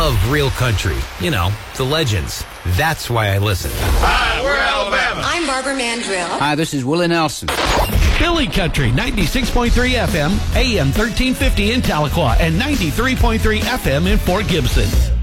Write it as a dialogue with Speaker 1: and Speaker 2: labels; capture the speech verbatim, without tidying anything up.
Speaker 1: love real country. You know, the legends. That's why I listen.
Speaker 2: Hi, we're Alabama.
Speaker 3: I'm Barbara Mandrill.
Speaker 4: Hi, this is Willie Nelson.
Speaker 5: Philly Country, ninety-six point three F M, A M thirteen fifty in Tahlequah, and ninety-three point three F M in Fort Gibson.